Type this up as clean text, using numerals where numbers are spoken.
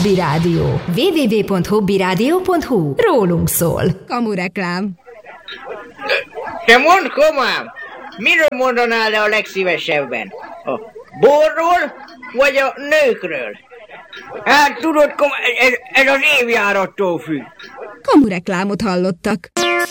Hobby Rádió. www.hobbyradio.hu. Rólunk szól. Kamureklám. Te mondd, komám, miről mondanál le a legszívesebben? A borról, vagy a nőkről? Hát tudod, komám, ez az évjárattól függ. Kamureklámot hallottak.